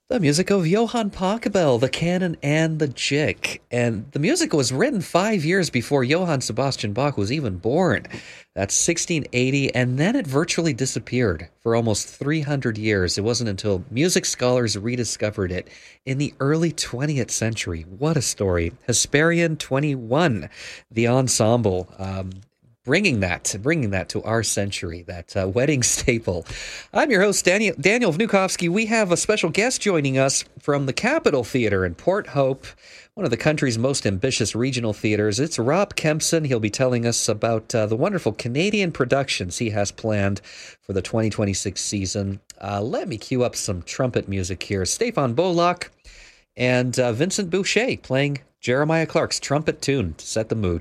The music of Johann Pachelbel, the canon and the jig. And the music was written 5 years before Johann Sebastian Bach was even born. That's 1680, and then it virtually disappeared for almost 300 years. It wasn't until music scholars rediscovered it in the early 20th century. What a story. Hesperian 21, the ensemble. Bringing that to our century, that wedding staple. I'm your host, Daniel Vnukovsky. We have a special guest joining us from the Capitol Theatre in Port Hope, one of the country's most ambitious regional theaters. It's Rob Kempson. He'll be telling us about the wonderful Canadian productions he has planned for the 2026 season. Let me cue up some trumpet music here. Stefan Bolak and Vincent Boucher playing Jeremiah Clark's trumpet tune to set the mood.